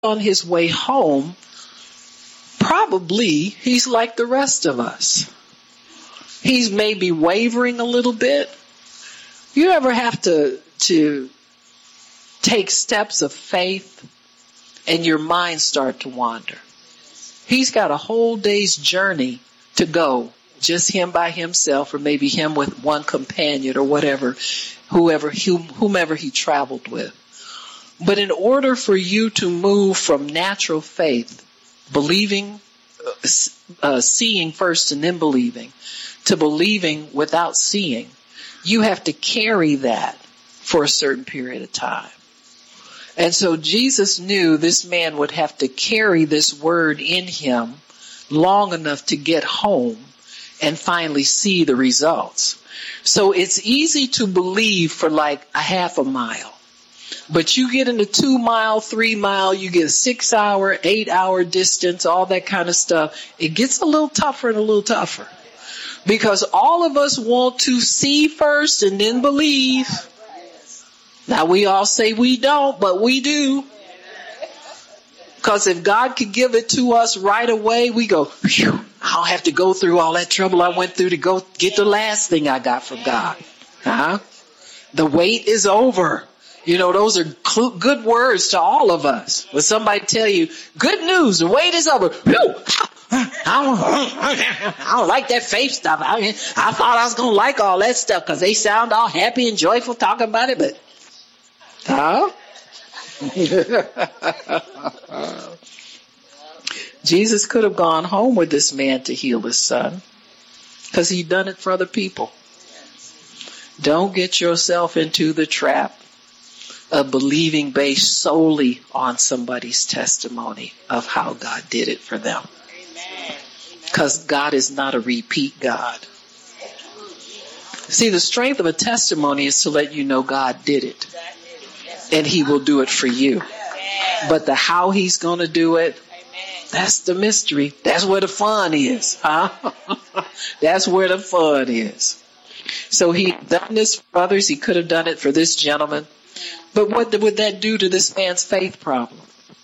on his way home, probably he's like the rest of us. He's maybe wavering a little bit. You ever have to take steps of faith and your mind start to wander? He's got a whole day's journey to go, just him by himself, or maybe him with one companion or whatever, whomever he traveled with. But in order for you to move from natural faith, believing, seeing first and then believing, to believing without seeing, you have to carry that for a certain period of time. And so Jesus knew this man would have to carry this word in him long enough to get home and finally see the results. So it's easy to believe for like a half a mile. But you get in a 2 mile, 3 mile, you get a 6 hour, 8 hour distance, all that kind of stuff. It gets a little tougher and a little tougher. Because all of us want to see first and then believe. Now we all say we don't, but we do. Because if God could give it to us right away, we go, phew, I don't have to go through all that trouble I went through to go get the last thing I got from God. The wait is over. You know, those are good words to all of us. When somebody tell you, good news, the wait is over. Phew, I don't like that faith stuff. I thought I was going to like all that stuff because they sound all happy and joyful talking about it, but Jesus could have gone home with this man to heal his son because he'd done it for other people. Don't get yourself into the trap of believing based solely on somebody's testimony of how God did it for them. Because God is not a repeat God. See, the strength of a testimony is to let you know God did it. And he will do it for you. But the how he's going to do it, that's the mystery. That's where the fun is. That's where the fun is. So he done this for others. He could have done it for this gentleman. But what would that do to this man's faith problem?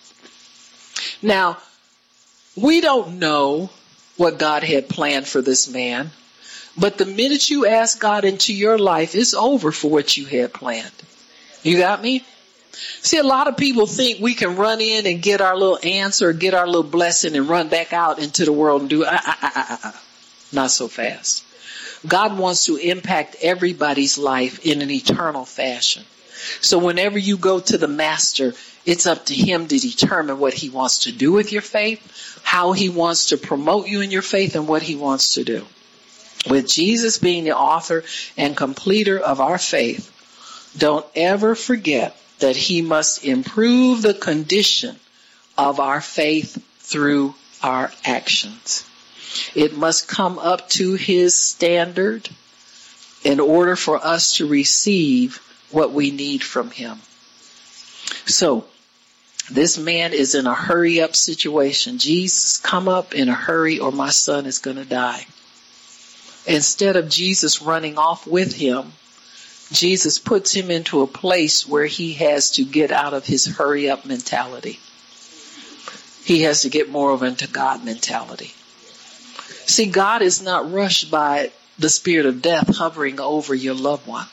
Now, we don't know what God had planned for this man. But the minute you ask God into your life, it's over for what you had planned. You got me? See, a lot of people think we can run in and get our little answer, get our little blessing and run back out into the world and do not so fast. God wants to impact everybody's life in an eternal fashion. So whenever you go to the master, it's up to him to determine what he wants to do with your faith, how he wants to promote you in your faith, and what he wants to do. With Jesus being the author and completer of our faith, don't ever forget that he must improve the condition of our faith through our actions. It must come up to his standard in order for us to receive what we need from him. So, this man is in a hurry-up situation. Jesus, come up in a hurry or my son is going to die. Instead of Jesus running off with him, Jesus puts him into a place where he has to get out of his hurry-up mentality. He has to get more of into God mentality. See, God is not rushed by the spirit of death hovering over your loved one.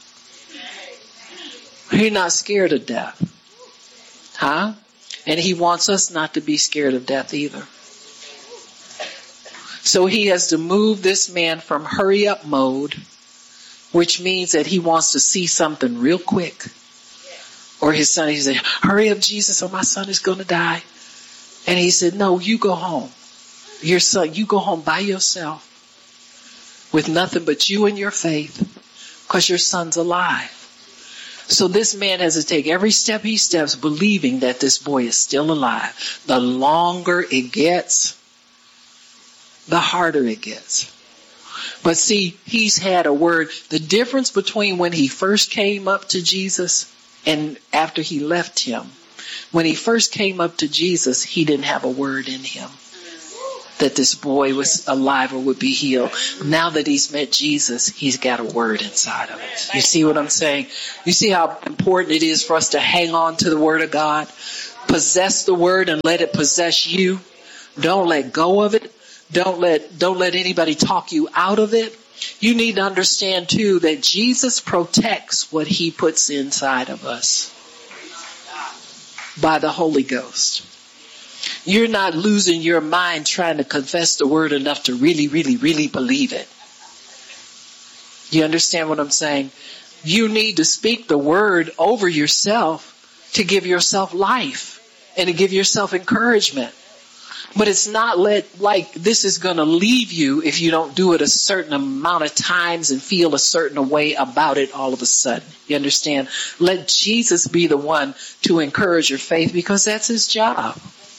He's not scared of death. And he wants us not to be scared of death either. So he has to move this man from hurry-up mode, which means that he wants to see something real quick. Or his son, he said, hurry up, Jesus, or my son is going to die. And he said, no, you go home. Your son, you go home by yourself with nothing but you and your faith because your son's alive. So this man has to take every step he steps believing that this boy is still alive. The longer it gets, the harder it gets. But see, he's had a word. The difference between when he first came up to Jesus and after he left him, when he first came up to Jesus, he didn't have a word in him that this boy was alive or would be healed. Now that he's met Jesus, he's got a word inside of it. You see what I'm saying? You see how important it is for us to hang on to the word of God? Possess the word and let it possess you. Don't let go of it. Don't let anybody talk you out of it. You need to understand too that Jesus protects what he puts inside of us by the Holy Ghost. You're not losing your mind trying to confess the word enough to really, really, really believe it. You understand what I'm saying? You need to speak the word over yourself to give yourself life and to give yourself encouragement. But it's not like this is going to leave you if you don't do it a certain amount of times and feel a certain way about it all of a sudden. You understand? Let Jesus be the one to encourage your faith because that's his job.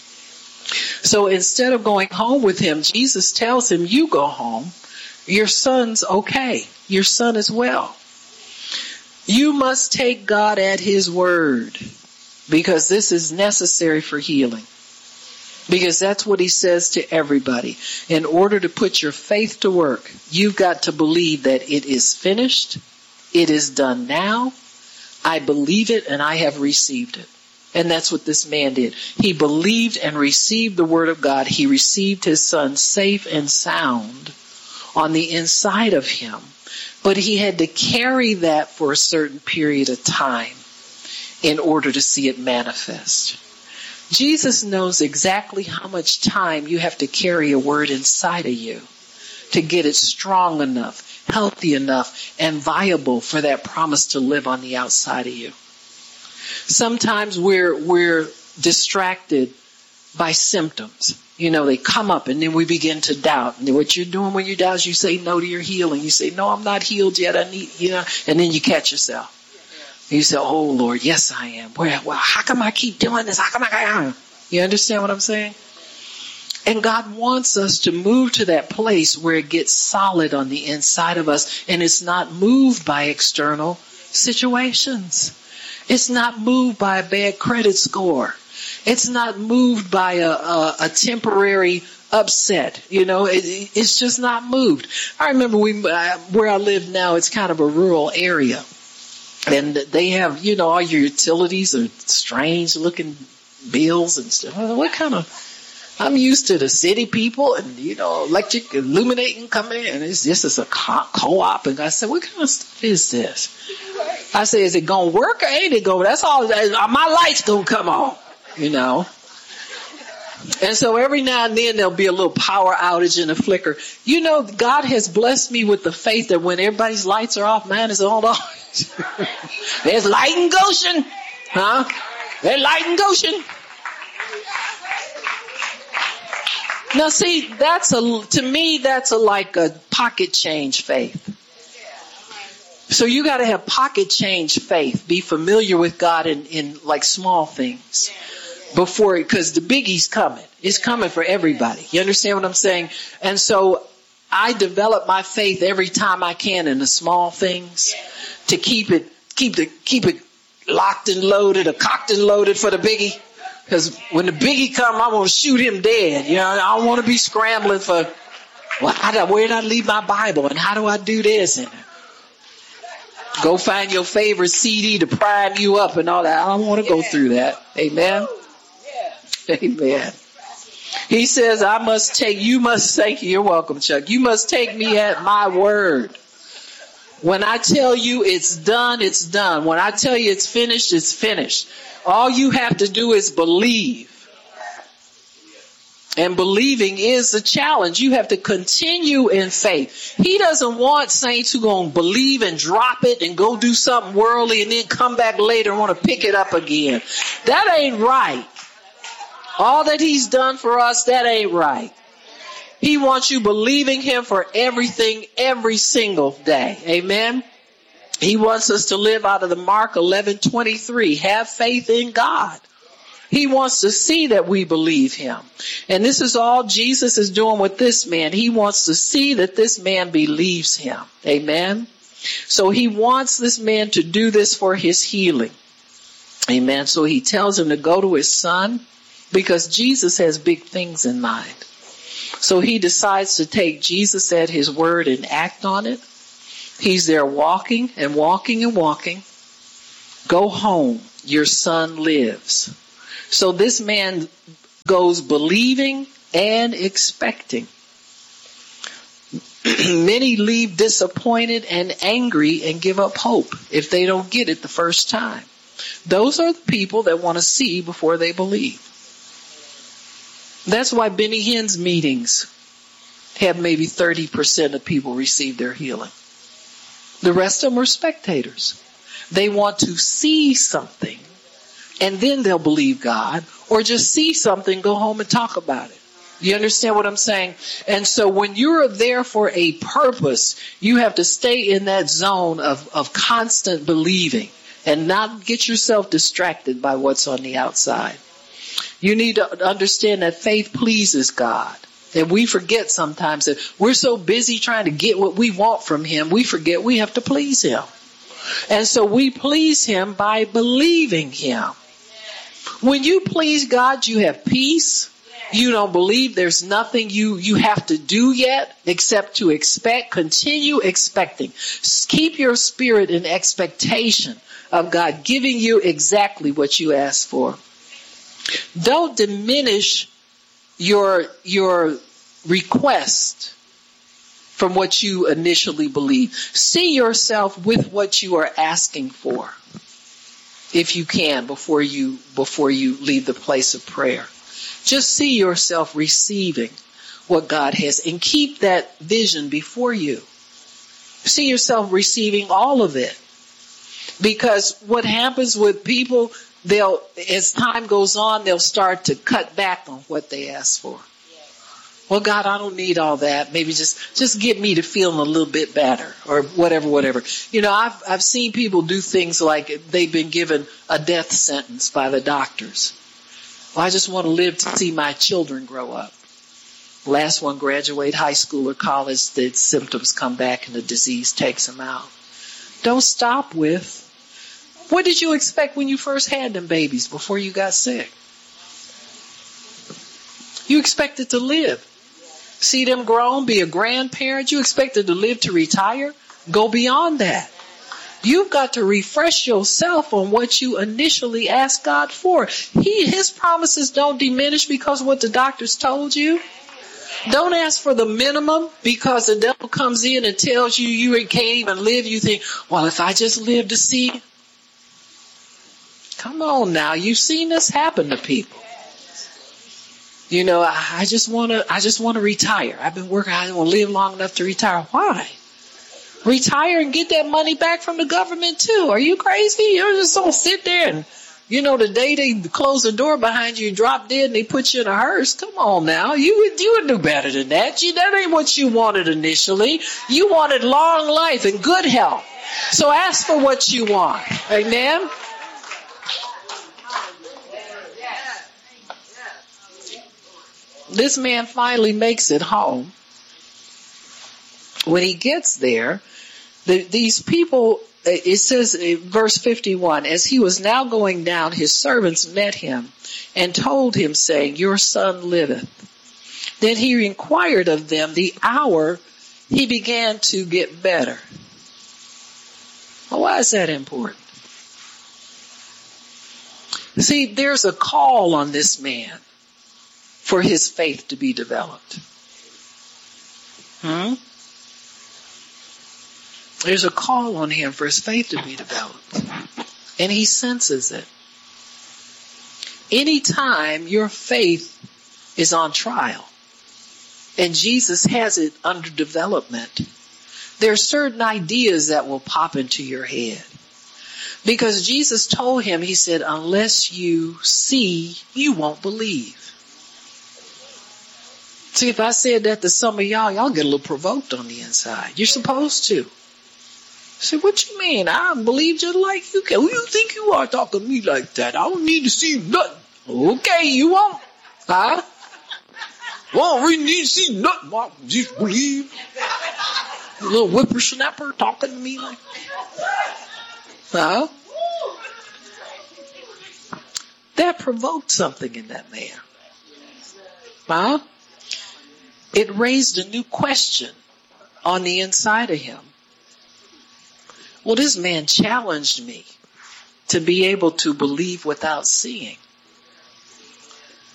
So instead of going home with him, Jesus tells him, you go home. Your son's okay. Your son is well. You must take God at his word because this is necessary for healing. Because that's what he says to everybody. In order to put your faith to work, you've got to believe that it is finished. It is done now. I believe it and I have received it. And that's what this man did. He believed and received the word of God. He received his son safe and sound on the inside of him. But he had to carry that for a certain period of time in order to see it manifest. Jesus knows exactly how much time you have to carry a word inside of you to get it strong enough, healthy enough, and viable for that promise to live on the outside of you. Sometimes we're distracted by symptoms. You know, they come up and then we begin to doubt. And what you're doing when you doubt is you say no to your healing. You say, no, I'm not healed yet. I need, and then you catch yourself. You say, oh, Lord, yes, I am. Well, how come I keep doing this? How come I? You understand what I'm saying? And God wants us to move to that place where it gets solid on the inside of us and it's not moved by external situations. It's not moved by a bad credit score. It's not moved by a temporary upset. It's just not moved. I remember where I live now, it's kind of a rural area. And they have, all your utilities are strange looking bills and stuff. What kind of, I'm used to the city people and, electric illuminating coming in. And this is a co-op. And I said, what kind of stuff is this? I said, is it going to work or ain't it going? That's all, my light's going to come on, And so every now and then there'll be a little power outage and a flicker. God has blessed me with the faith that when everybody's lights are off, mine is on. There's light in Goshen. Huh? There's light in Goshen. Now see, to me, that's like a pocket change faith. So you got to have pocket change faith. Be familiar with God in like small things. Because the biggie's coming. It's coming for everybody. You understand what I'm saying? And so I develop my faith every time I can in the small things to keep it locked and loaded or cocked and loaded for the biggie. Because when the biggie come, I want to shoot him dead. I don't want to be scrambling for, where did I leave my Bible and how do I do this? And go find your favorite CD to prime you up and all that. I don't want to go through that. Amen. Amen. He says, you're welcome, Chuck. You must take me at my word. When I tell you it's done, it's done. When I tell you it's finished, it's finished. All you have to do is believe. And believing is the challenge. You have to continue in faith. He doesn't want saints who going to believe and drop it and go do something worldly and then come back later and want to pick it up again. That ain't right. All that he's done for us, that ain't right. He wants you believing him for everything, every single day. Amen. He wants us to live out of the Mark 11:23. Have faith in God. He wants to see that we believe him. And this is all Jesus is doing with this man. He wants to see that this man believes him. Amen. So he wants this man to do this for his healing. Amen. So he tells him to go to his son because Jesus has big things in mind. So he decides to take Jesus at his word and act on it. He's there walking and walking and walking. Go home. Your son lives. So this man goes believing and expecting. Many leave disappointed and angry and give up hope if they don't get it the first time. Those are the people that want to see before they believe. That's why Benny Hinn's meetings have maybe 30% of people receive their healing. The rest of them are spectators. They want to see something and then they'll believe God, or just see something, go home and talk about it. You understand what I'm saying? And so when you're there for a purpose, you have to stay in that zone of constant believing and not get yourself distracted by what's on the outside. You need to understand that faith pleases God. And we forget sometimes that we're so busy trying to get what we want from Him, we forget we have to please Him. And so we please Him by believing Him. When you please God, you have peace. You don't believe. There's nothing you have to do yet except to expect. Continue expecting. Keep your spirit in expectation of God giving you exactly what you asked for. Don't diminish your request from what you initially believe. See yourself with what you are asking for, if you can, before you leave the place of prayer. Just see yourself receiving what God has and keep that vision before you. See yourself receiving all of it. Because what happens with people, as time goes on, they'll start to cut back on what they ask for. Well, God, I don't need all that. Maybe just get me to feeling a little bit better or whatever. You know, I've seen people do things like they've been given a death sentence by the doctors. Well, I just want to live to see my children grow up. Last one graduate high school or college, the symptoms come back and the disease takes them out. Don't stop with, what did you expect when you first had them babies before you got sick? You expected to live. See them grown, be a grandparent. You expected to live to retire. Go beyond that. You've got to refresh yourself on what you initially asked God for. His promises don't diminish because of what the doctors told you. Don't ask for the minimum because the devil comes in and tells you you can't even live. You think, well, if I just live to see. Come on now. You've seen this happen to people. You know, I just want to retire. I've been working. I don't want to live long enough to retire. Why? Retire and get that money back from the government too. Are you crazy? You just don't sit there and, you know, the day they close the door behind you, you drop dead and they put you in a hearse. Come on now. You would do better than that. That ain't what you wanted initially. You wanted long life and good health. So ask for what you want. Amen? This man finally makes it home. When he gets there, these people, it says in verse 51, as he was now going down, his servants met him and told him, saying, your son liveth. Then he inquired of them the hour he began to get better. Well, why is that important? See, there's a call on this man for his faith to be developed. There's a call on him for his faith to be developed. And he senses it. Anytime your faith is on trial and Jesus has it under development, there are certain ideas that will pop into your head. Because Jesus told him, he said, unless you see, you won't believe. See, if I said that to some of y'all get a little provoked on the inside. You're supposed to. Say, what you mean? I believe just like you can. Who you think you are talking to me like that? I don't need to see nothing. Okay, you won't. Huh? Well, we need to see nothing. I just believe. A little whippersnapper talking to me like that. Huh? That provoked something in that man. Huh? It raised a new question on the inside of him. Well, this man challenged me to be able to believe without seeing.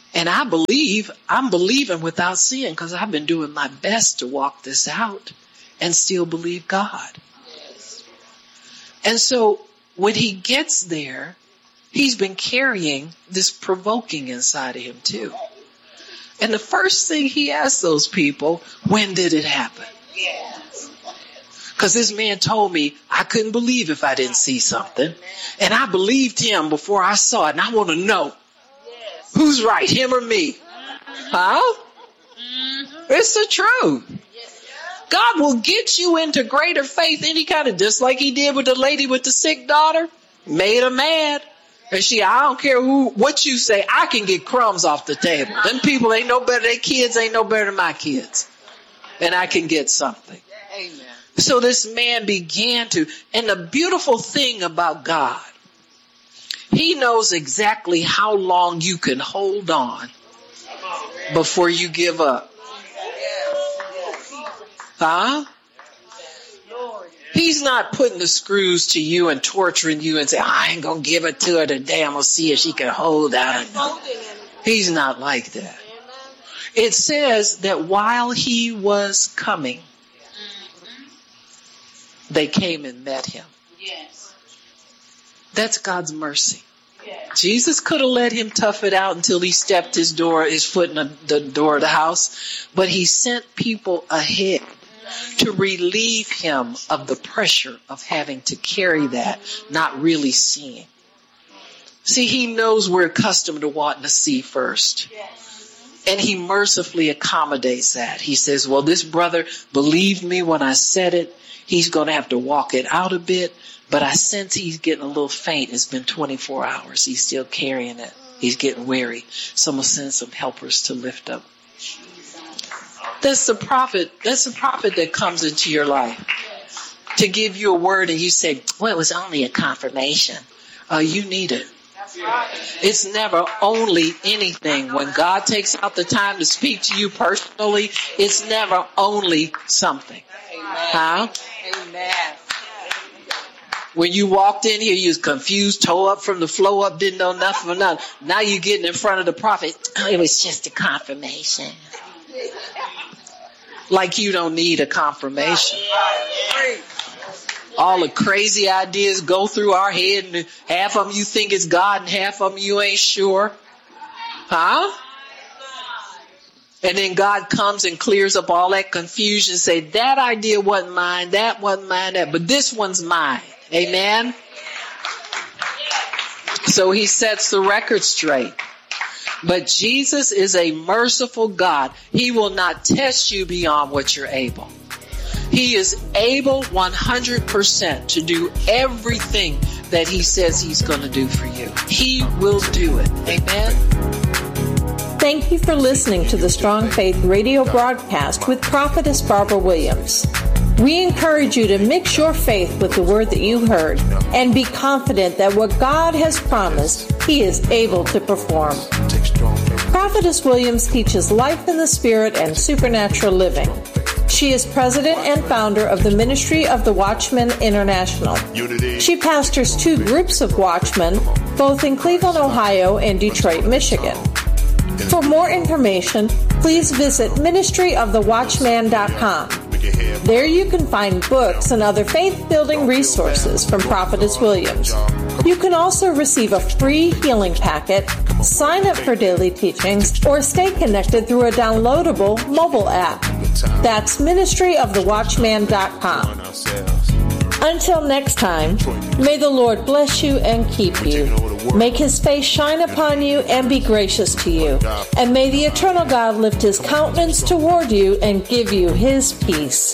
And I'm believing without seeing, because I've been doing my best to walk this out and still believe God. And so when he gets there, he's been carrying this provoking inside of him too. And the first thing he asked those people, when did it happen? Because this man told me I couldn't believe if I didn't see something. And I believed him before I saw it. And I want to know who's right, him or me. Huh? It's the truth. God will get you into greater faith any kind of, just like he did with the lady with the sick daughter. Made her mad. And I don't care what you say, I can get crumbs off the table. Them people ain't no better, their kids ain't no better than my kids. And I can get something. Amen. So this man began to, and the beautiful thing about God, he knows exactly how long you can hold on before you give up. Huh? He's not putting the screws to you and torturing you and saying, I ain't going to give it to her today. I'm going to see if she can hold out. He's not like that. It says that while he was coming, they came and met him. That's God's mercy. Jesus could have let him tough it out until he stepped his foot in the door of the house. But he sent people ahead to relieve him of the pressure of having to carry that, not really seeing. See, he knows we're accustomed to wanting to see first. And he mercifully accommodates that. He says, well, this brother believed me when I said it. He's going to have to walk it out a bit. But I sense he's getting a little faint. It's been 24 hours. He's still carrying it. He's getting weary. So I'm going to send some helpers to lift up. That's the prophet that comes into your life to give you a word and you say, well, it was only a confirmation. You need it. It's never only anything. When God takes out the time to speak to you personally, it's never only something. Huh? Amen. When you walked in here, you was confused, toe up from the flow up, didn't know nothing or nothing. Now you're getting in front of the prophet. Oh, it was just a confirmation. Like you don't need a confirmation. All the crazy ideas go through our head, and half of them you think it's God and half of them you ain't sure. Huh? And then God comes and clears up all that confusion, say that idea wasn't mine, that wasn't mine, but this one's mine. Amen? So he sets the record straight. But Jesus is a merciful God. He will not test you beyond what you're able. He is able 100% to do everything that he says he's going to do for you. He will do it. Amen? Thank you for listening to the Strong Faith radio broadcast with Prophetess Barbara Williams. We encourage you to mix your faith with the word that you heard and be confident that what God has promised, he is able to perform. Prophetess Williams teaches life in the Spirit and supernatural living. She is president and founder of the Ministry of the Watchman International. She pastors 2 groups of watchmen, both in Cleveland, Ohio and Detroit, Michigan. For more information, please visit ministryofthewatchman.com. There you can find books and other faith-building resources from Prophetess Williams. You can also receive a free healing packet, sign up for daily teachings, or stay connected through a downloadable mobile app. That's ministryofthewatchman.com. Until next time, may the Lord bless you and keep you. Make his face shine upon you and be gracious to you. And may the eternal God lift his countenance toward you and give you his peace.